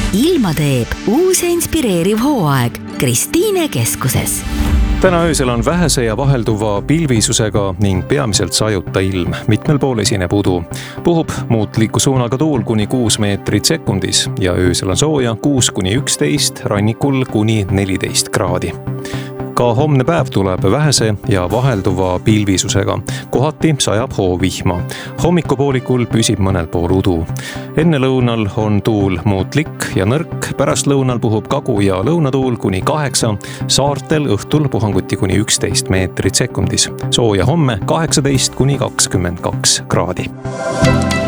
ilma teeb uus ja inspireeriv hooaeg Kristiine keskuses. Täna öösel on vähese ja vahelduva pilvisusega ning peamiselt sajuta ilm. Mitmel pool esineb udu. Puhub muutliku suunaga tuul kuni 6 meetrit sekundis ja öösel on sooja 6–11, rannikul kuni 14 kraadi. Ka homne päev tuleb vähese ja vahelduva pilvisusega. Kohati sajab hoovihma. Hommikupoolikul püsib mõnel pool udu. Enne lõunal on tuul muutlik ja nõrk. Pärast lõunal puhub kagu- ja lõunatuul kuni 8. Saartel õhtul puhanguti kuni 11 meetrit sekundis. Sooja homme 18–22 kraadi.